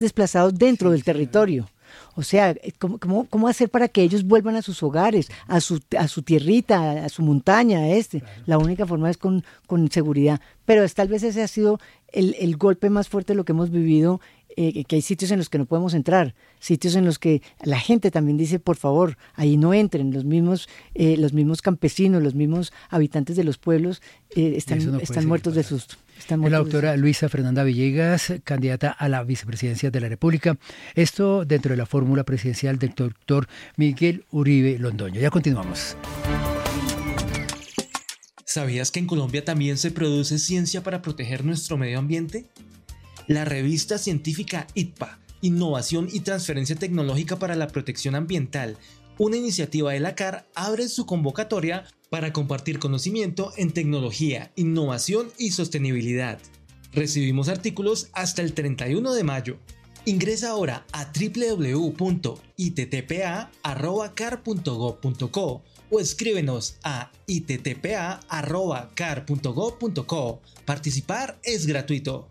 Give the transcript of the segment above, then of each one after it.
desplazados dentro del territorio. O sea, ¿cómo hacer para que ellos vuelvan a sus hogares, a su tierrita, a su montaña, La única forma es con seguridad. Pero tal vez ese ha sido el golpe más fuerte de lo que hemos vivido, que hay sitios en los que no podemos entrar, sitios en los que la gente también dice, por favor, ahí no entren, los mismos campesinos, los mismos habitantes de los pueblos están muertos de susto. La doctora Luisa Fernanda Villegas, candidata a la vicepresidencia de la República. Esto dentro de la fórmula presidencial del doctor Miguel Uribe Londoño. Ya continuamos. ¿Sabías que en Colombia también se produce ciencia para proteger nuestro medio ambiente? La revista científica ITPA, Innovación y Transferencia Tecnológica para la Protección Ambiental, una iniciativa de la CAR, abre su convocatoria para compartir conocimiento en tecnología, innovación y sostenibilidad. Recibimos artículos hasta el 31 de mayo. Ingresa ahora a www.ittpa@car.gov.co o escríbenos a ittpa@car.gov.co. Participar es gratuito.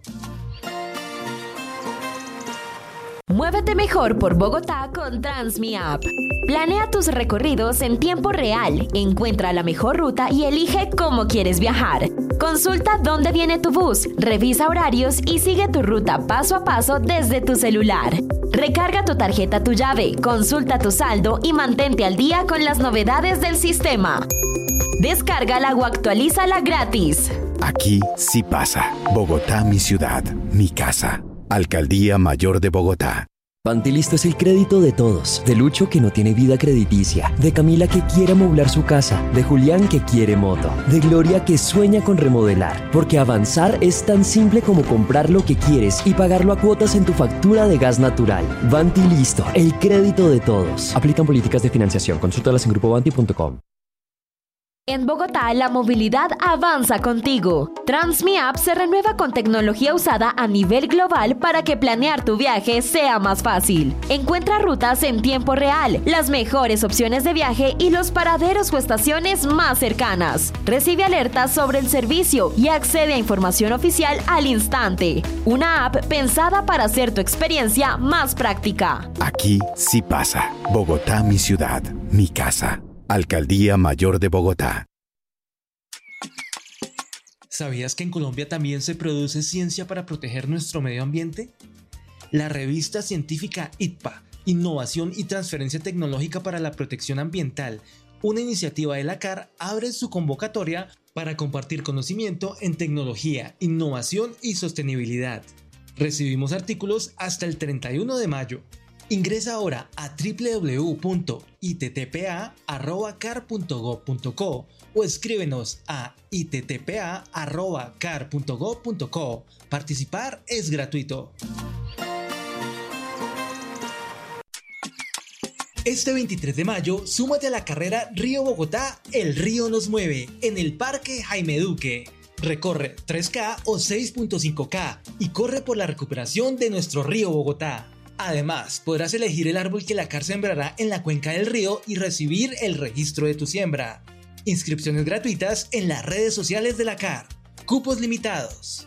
Muévete mejor por Bogotá con Transmi App. Planea tus recorridos en tiempo real, encuentra la mejor ruta y elige cómo quieres viajar. Consulta dónde viene tu bus, revisa horarios y sigue tu ruta paso a paso desde tu celular. Recarga tu tarjeta Tu Llave, consulta tu saldo y mantente al día con las novedades del sistema. Descárgala o actualízala gratis. Aquí sí pasa. Bogotá, mi ciudad, mi casa. Alcaldía Mayor de Bogotá. Pantilisto es el crédito de todos. De Lucho, que no tiene vida crediticia. De Camila, que quiere amoblar su casa. De Julián, que quiere moto. De Gloria, que sueña con remodelar. Porque avanzar es tan simple como comprar lo que quieres y pagarlo a cuotas en tu factura de gas natural. Pantilisto, el crédito de todos. Aplican políticas de financiación. Consúltalas en grupobanti.com. En Bogotá, la movilidad avanza contigo. Transmi App se renueva con tecnología usada a nivel global para que planear tu viaje sea más fácil. Encuentra rutas en tiempo real, las mejores opciones de viaje y los paraderos o estaciones más cercanas. Recibe alertas sobre el servicio y accede a información oficial al instante. Una app pensada para hacer tu experiencia más práctica. Aquí sí pasa. Bogotá, mi ciudad, mi casa. Alcaldía Mayor de Bogotá. ¿Sabías que en Colombia también se produce ciencia para proteger nuestro medio ambiente? La revista científica ITPA, Innovación y Transferencia Tecnológica para la Protección Ambiental, una iniciativa de la CAR, abre su convocatoria para compartir conocimiento en tecnología, innovación y sostenibilidad. Recibimos artículos hasta el 31 de mayo. Ingresa ahora a www.ittpa@car.gov.co o escríbenos a ittpa@car.gov.co. Participar es gratuito. Este 23 de mayo, súmate a la carrera Río Bogotá, El Río Nos Mueve, en el Parque Jaime Duque. Recorre 3K o 6.5K y corre por la recuperación de nuestro río Bogotá. Además, podrás elegir el árbol que la CAR sembrará en la cuenca del río y recibir el registro de tu siembra. Inscripciones gratuitas en las redes sociales de la CAR. Cupos limitados.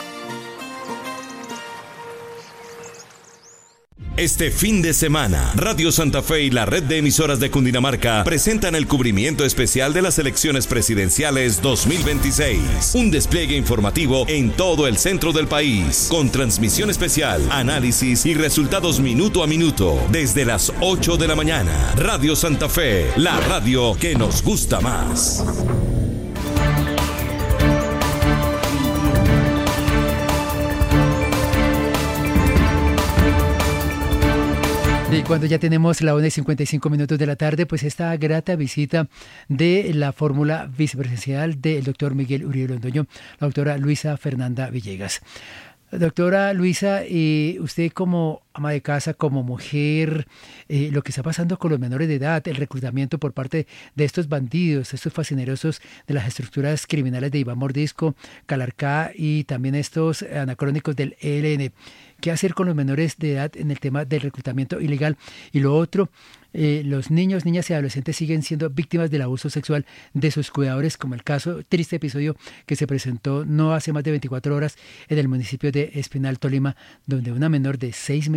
Este fin de semana, Radio Santa Fe y la red de emisoras de Cundinamarca presentan el cubrimiento especial de las elecciones presidenciales 2026. Un despliegue informativo en todo el centro del país, con transmisión especial, análisis y resultados minuto a minuto, desde las 8 de la mañana. Radio Santa Fe, la radio que nos gusta más. Y cuando ya tenemos la 1:55 de la tarde, pues esta grata visita de la fórmula vicepresidencial del doctor Miguel Uribe Londoño, la doctora Luisa Fernanda Villegas. Doctora Luisa, usted como ama de casa, como mujer, lo que está pasando con los menores de edad, el reclutamiento por parte de estos bandidos, estos fascinerosos de las estructuras criminales de Iván Mordisco, Calarcá y también estos anacrónicos del ELN. ¿Qué hacer con los menores de edad en el tema del reclutamiento ilegal? Y lo otro, los niños, niñas y adolescentes siguen siendo víctimas del abuso sexual de sus cuidadores, como el triste episodio que se presentó no hace más de 24 horas en el municipio de Espinal, Tolima, donde una menor de 6 meses